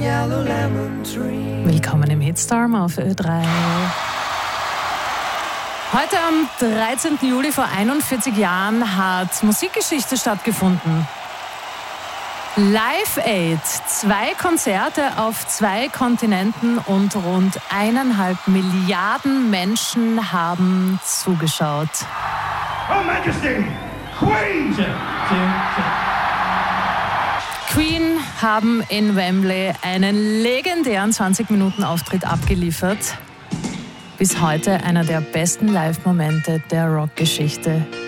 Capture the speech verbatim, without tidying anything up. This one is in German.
yellow lemon tree. Willkommen im Hitstorm auf Ö drei. Heute am dreizehnten Juli vor einundvierzig Jahren hat Musikgeschichte stattgefunden. Live Aid, zwei Konzerte auf zwei Kontinenten und rund eineinhalb Milliarden Menschen haben zugeschaut. Her Majesty, Queen! Queen haben in Wembley einen legendären zwanzig Minuten Auftritt abgeliefert. Bis heute einer der besten Live-Momente der Rockgeschichte.